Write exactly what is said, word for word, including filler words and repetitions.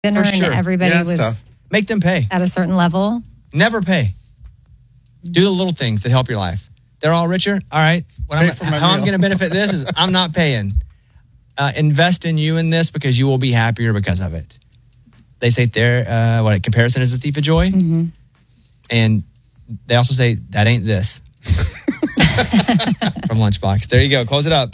dinner For sure. and everybody Yeah, it's was tough. Make them pay. at a certain level. Never pay. Do the little things that help your life. They're all richer. All right. What Pay I'm, for my how I'm meal. going to benefit this is I'm not paying. Uh, invest in you in this because you will be happier because of it. They say there, uh, what comparison is the thief of joy, Mm-hmm. and they also say that ain't this from Lunchbox. There you go. Close it up.